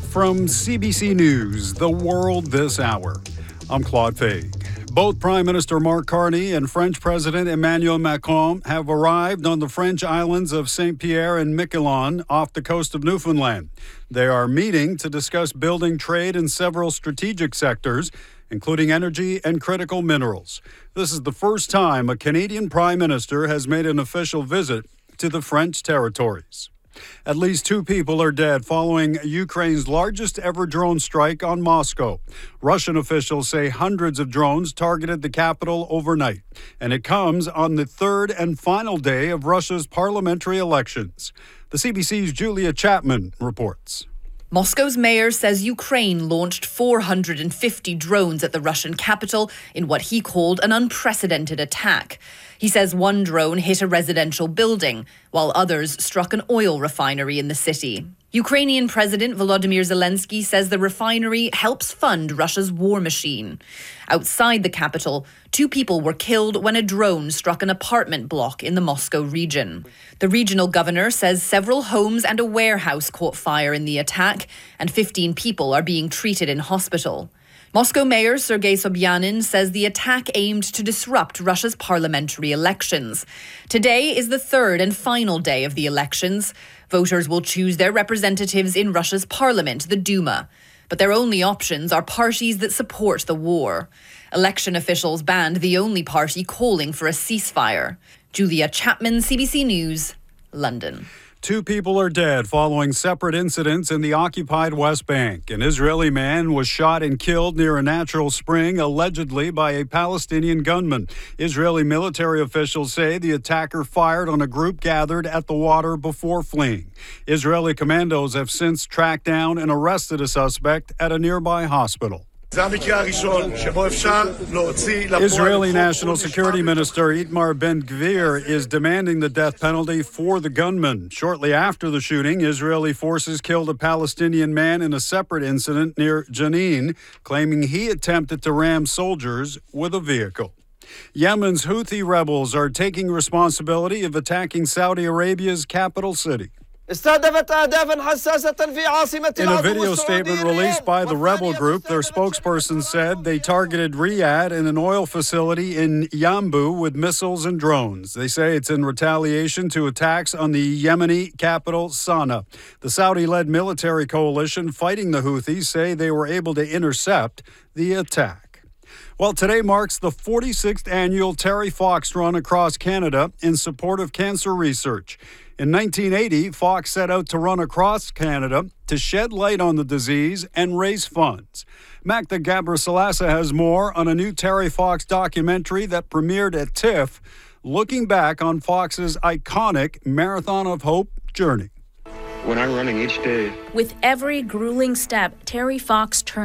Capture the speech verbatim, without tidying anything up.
From C B C News, The World This Hour, I'm Claude Fay. Both Prime Minister Mark Carney and French President Emmanuel Macron have arrived on the French islands of Saint-Pierre and Miquelon off the coast of Newfoundland. They are meeting to discuss building trade in several strategic sectors, including energy and critical minerals. This is the first time a Canadian Prime Minister has made an official visit to the French territories. At least two people are dead following Ukraine's largest ever drone strike on Moscow. Russian officials say hundreds of drones targeted the capital overnight, and it comes on the third and final day of Russia's parliamentary elections. The C B C's Julia Chapman reports. Moscow's mayor says Ukraine launched four hundred fifty drones at the Russian capital in what he called an unprecedented attack. He says one drone hit a residential building, while others struck an oil refinery in the city. Ukrainian President Volodymyr Zelensky says the refinery helps fund Russia's war machine. Outside the capital, two people were killed when a drone struck an apartment block in the Moscow region. The regional governor says several homes and a warehouse caught fire in the attack, and fifteen people are being treated in hospital. Moscow Mayor Sergei Sobyanin says the attack aimed to disrupt Russia's parliamentary elections. Today is the third and final day of the elections. Voters will choose their representatives in Russia's parliament, the Duma. But their only options are parties that support the war. Election officials banned the only party calling for a ceasefire. Julia Chapman, C B C News, London. Two people are dead following separate incidents in the occupied West Bank. An Israeli man was shot and killed near a natural spring, allegedly by a Palestinian gunman. Israeli military officials say the attacker fired on a group gathered at the water before fleeing. Israeli commandos have since tracked down and arrested a suspect at a nearby hospital. Israeli National Security Minister Itamar Ben-Gvir is demanding the death penalty for the gunman. Shortly after the shooting, Israeli forces killed a Palestinian man in a separate incident near Jenin, claiming he attempted to ram soldiers with a vehicle. Yemen's Houthi rebels are taking responsibility of attacking Saudi Arabia's capital city. In a video statement released by the rebel group, their spokesperson said they targeted Riyadh and an oil facility in Yanbu with missiles and drones. They say it's in retaliation to attacks on the Yemeni capital, Sana'a. The Saudi-led military coalition fighting the Houthis say they were able to intercept the attack. Well, today marks the forty-sixth annual Terry Fox Run across Canada in support of cancer research. In nineteen eighty, Fox set out to run across Canada to shed light on the disease and raise funds. Magda Gabrisalasa has more on a new Terry Fox documentary that premiered at TIFF, looking back on Fox's iconic Marathon of Hope journey. When I'm running each day. With every grueling step, Terry Fox turned